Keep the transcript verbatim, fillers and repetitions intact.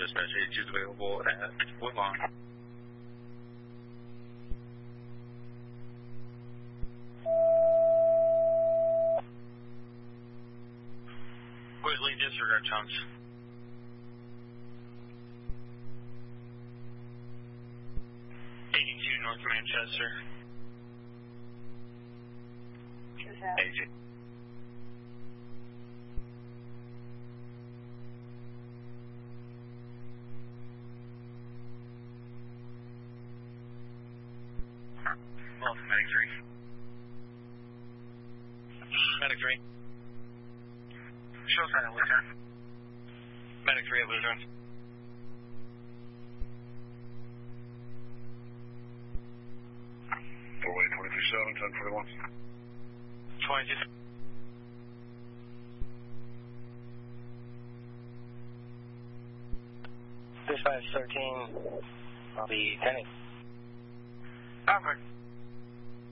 Dispatch eighty-two is available at Woodlawn. Whitley, disregard chunks. eighty-two North Manchester. eighty. Well, Medic three. Medic three. Show sign at Lutheran. Medic three at Lutheran. Four-way twenty-three seven, ten forty-one. twenty-two. Dispatch thirteen, I'll be ten. Over.